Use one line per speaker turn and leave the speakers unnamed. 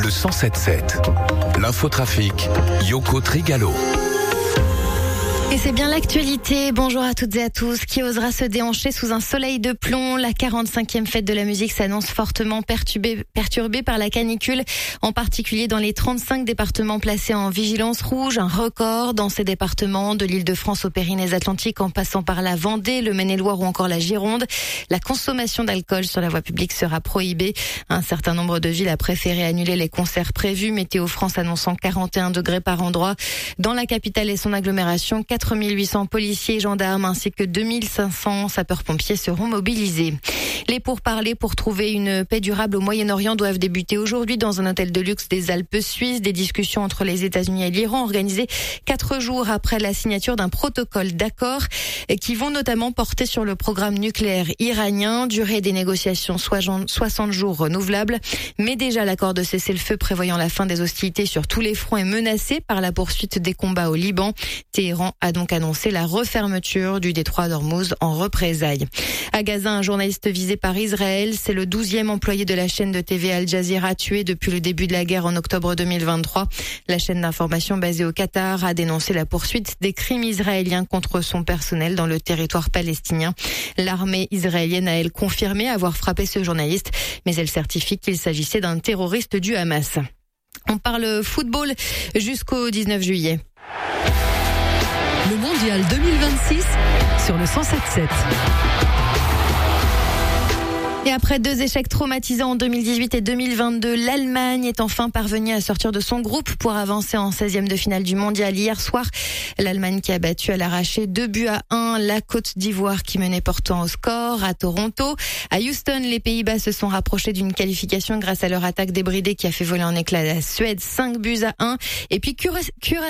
le 107.7. L'infotrafic, Yoko Trigalo.
Et c'est bien l'actualité. Bonjour à toutes et à tous. Qui osera se déhancher sous un soleil de plomb? La 45e fête de la musique s'annonce fortement perturbée par la canicule, en particulier dans les 35 départements placés en vigilance rouge. Un record dans ces départements, de l'Île-de-France aux Pyrénées-Atlantiques en passant par la Vendée, le Maine-et-Loire ou encore la Gironde. La consommation d'alcool sur la voie publique sera prohibée. Un certain nombre de villes a préféré annuler les concerts prévus. Météo France annonçant 41 degrés par endroit. Dans la capitale et son agglomération, 4800 policiers et gendarmes ainsi que 2500 sapeurs-pompiers seront mobilisés. Les pourparlers pour trouver une paix durable au Moyen-Orient doivent débuter aujourd'hui dans un hôtel de luxe des Alpes suisses. Des discussions entre les États-Unis et l'Iran organisées 4 jours après la signature d'un protocole d'accord qui vont notamment porter sur le programme nucléaire iranien. Durée des négociations 60 jours renouvelables. Mais déjà l'accord de cessez-le-feu prévoyant la fin des hostilités sur tous les fronts est menacé par la poursuite des combats au Liban. Téhéran a donc annoncé la refermeture du détroit d'Ormuz en représailles. À Gaza, un journaliste visé par Israël, c'est le 12e employé de la chaîne de TV Al Jazeera tué depuis le début de la guerre en octobre 2023. La chaîne d'information basée au Qatar a dénoncé la poursuite des crimes israéliens contre son personnel dans le territoire palestinien. L'armée israélienne a, elle, confirmé avoir frappé ce journaliste, mais elle certifie qu'il s'agissait d'un terroriste du Hamas. On parle football jusqu'au 19 juillet.
Le mondial 2026 sur le 107.7.
Et après 2 échecs traumatisants en 2018 et 2022, l'Allemagne est enfin parvenue à sortir de son groupe pour avancer en 16e de finale du mondial hier soir. L'Allemagne qui a battu à l'arraché 2-1 la Côte d'Ivoire qui menait pourtant au score à Toronto. À Houston, les Pays-Bas se sont rapprochés d'une qualification grâce à leur attaque débridée qui a fait voler en éclats la Suède 5-1. Et puis